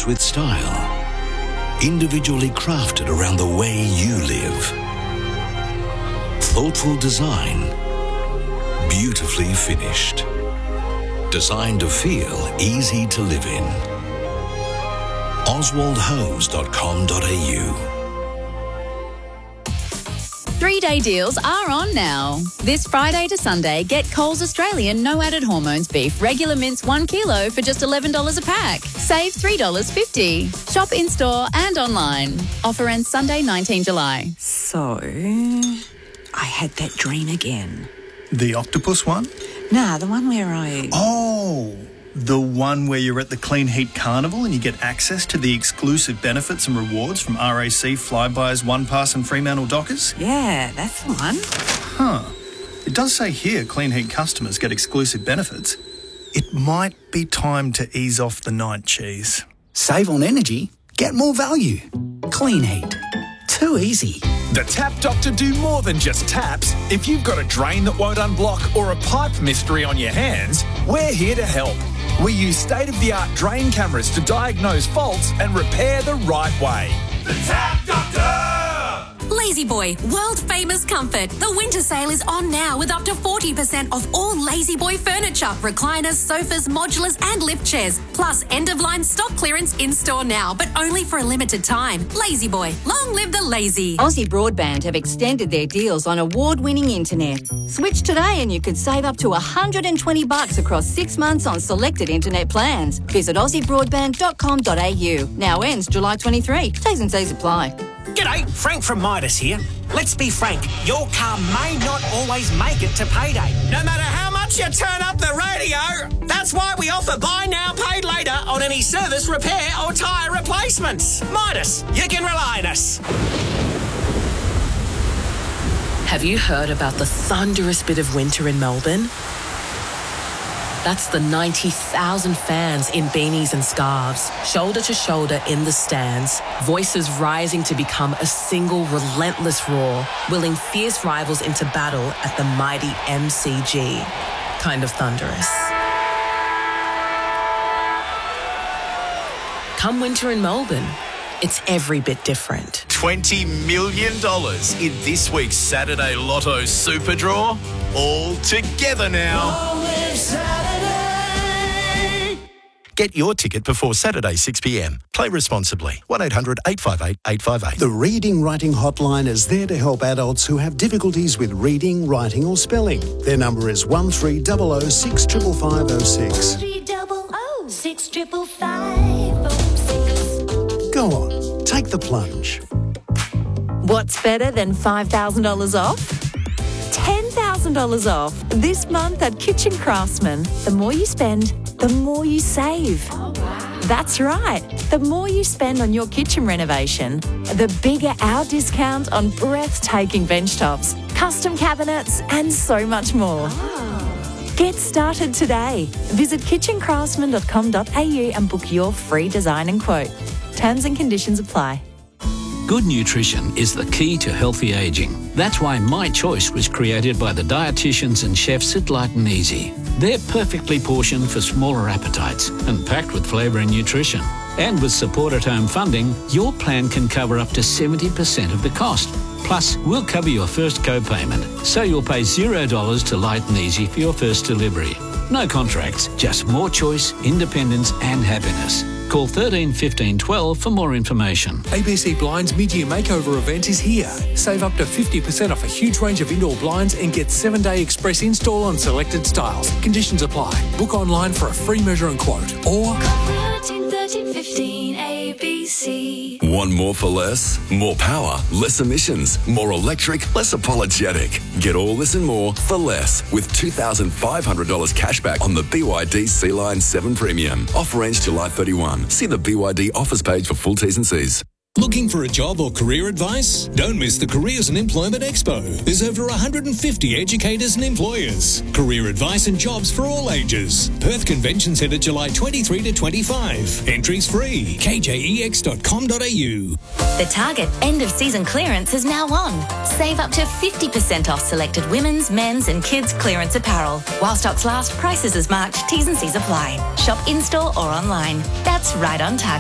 Dress with style. Individually crafted around the way you live. Thoughtful design. Beautifully finished. Designed to feel easy to live in. oswaldhomes.com.au. 3-day deals are on now. This Friday to Sunday, get Coles Australian no added hormones beef regular mince 1 kilo for just $11 a pack. Save $3.50. Shop in-store and online. Offer ends Sunday, 19 July. So, I had that dream again. The octopus one? Nah, the one where Oh, the one where you're at the Clean Heat Carnival and you get access to the exclusive benefits and rewards from RAC, Flybuys, OnePass and Fremantle Dockers? Yeah, that's the one. Huh. It does say here Clean Heat customers get exclusive benefits. It might be time to ease off the night cheese. Save on energy, get more value. Clean Heat. Too easy. The Tap Doctor do more than just taps. If you've got a drain that won't unblock or a pipe mystery on your hands, we're here to help. We use state-of-the-art drain cameras to diagnose faults and repair the right way. The Tap Doctor! Lazy Boy, world-famous comfort. The winter sale is on now with up to 40% off all Lazy Boy furniture, recliners, sofas, modulars and lift chairs. Plus, end-of-line stock clearance in-store now, but only for a limited time. Lazy Boy, long live the lazy. Aussie Broadband have extended their deals on award-winning internet. Switch today and you could save up to $120 across 6 months on selected internet plans. Visit aussiebroadband.com.au. Now ends July 23. T's and C's apply. G'day, Frank from Midas here. Let's be frank, your car may not always make it to payday. No matter how much you turn up the radio, that's why we offer buy now, paid later on any service, repair or tyre replacements. Midas, you can rely on us. Have you heard about the thunderous bit of winter in Melbourne? That's the 90,000 fans in beanies and scarves, shoulder to shoulder in the stands, voices rising to become a single relentless roar, willing fierce rivals into battle at the mighty MCG. Kind of thunderous. Come winter in Melbourne, it's every bit different. $20 million in this week's Saturday Lotto Super Draw. All together now. Get your ticket before Saturday 6 p.m. Play responsibly. 1800 858 858. The Reading Writing Hotline is there to help adults who have difficulties with reading, writing or spelling. Their number is 1300 65506. 1300 65506. Go on, take the plunge. What's better than $5,000 off? $10,000 off this month at Kitchen Craftsman. The more you spend, the more you save. Oh, wow. That's right. The more you spend on your kitchen renovation, the bigger our discount on breathtaking bench tops, custom cabinets and so much more. Oh. Get started today. Visit kitchencraftsman.com.au and book your free design and quote. Terms and conditions apply. Good nutrition is the key to healthy ageing. That's why My Choice was created by the dietitians and chefs at Light and Easy. They're perfectly portioned for smaller appetites and packed with flavour and nutrition. And with support at home funding, your plan can cover up to 70% of the cost. Plus, we'll cover your first co-payment, so you'll pay $0 to Light and Easy for your first delivery. No contracts, just more choice, independence and happiness. Call 13 15 12 for more information. ABC Blinds mid-year makeover event is here. Save up to 50% off a huge range of indoor blinds and get 7-day express install on selected styles. Conditions apply. Book online for a free measure and quote or 13 15 ABC. Want more for less? More power, less emissions, more electric, less apologetic. Get all this and more for less with $2,500 cashback on the BYD Sea-Line 7 Premium. Offer ends July 31. See the BYD offers page for full T's and C's. Looking for a job or career advice? Don't miss the Careers and Employment Expo. There's over 150 educators and employers. Career advice and jobs for all ages. Perth Convention Centre, July 23 to 25. Entries free. kjex.com.au. The Target end-of-season clearance is now on. Save up to 50% off selected women's, men's and kids' clearance apparel. While stocks last, prices as marked, T's and C's apply. Shop in-store or online. That's right on Target.